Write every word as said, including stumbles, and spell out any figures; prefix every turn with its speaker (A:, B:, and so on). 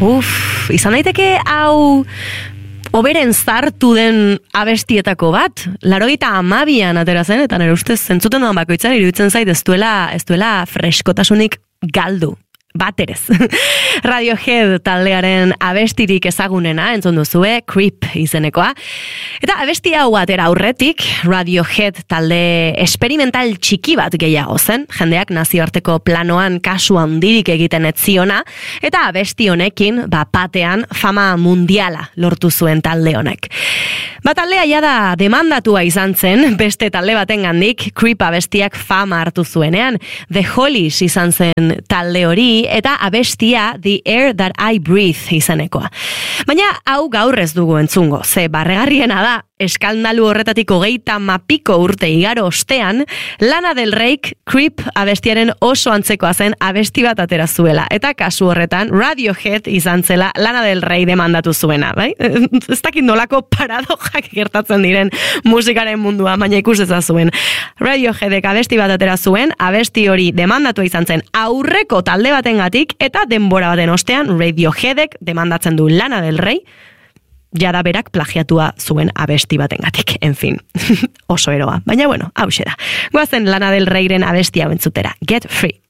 A: Uf, izan daiteke hau oberen zartu den abestietako bat, larogeita hamabian atera zen, eta nire ustez zentzuten doan bakoitzan iruditzen zait ez duela, ez duela freskotasunik galdu. Baterez. Radiohead taldearen abestirik ezagunena, entzun duzue, Creep izenekoa. Eta abesti hau atera aurretik, Radiohead talde experimental txiki bat gehiago zen, jendeak nazioarteko planoan kasu handirik egiten ez ziona, eta abesti honekin, ba, batean fama mundiala lortu zuen talde honek. Ba, taldea jada demandatua izan zen, beste talde baten gandik, Creep abestiak fama hartu zuenean, The Hollies izan zen talde hori, eta abestia The Air That I Breathe izanekoa. Baina hau gaur ez dugu entzungo, ze barregarriena da, eskandalu horretatik hogeita mapiko urte igaro ostean, Lana Del Reyk Creep abestiaren oso antzekoa zen abesti bat atera zuela, eta kasu horretan Radiohead izan zela Lana Del Rey demandatu zuena, bai? Ez dakit nolako paradojak gertatzen diren musikaren mundua, baina ikus ezazuen. Radioheadek abesti bat atera zuen, abesti hori demandatu izan zen aurreko talde batengatik, eta denbora baten ostean Radioheadek demandatzen du Lana Del Rey, jada berak plagiatua zuen abesti batengatik. En fin, oso eroa. Baina bueno, hause da. Goazen Lana Del Reyren abestia bentzutera. Get Free.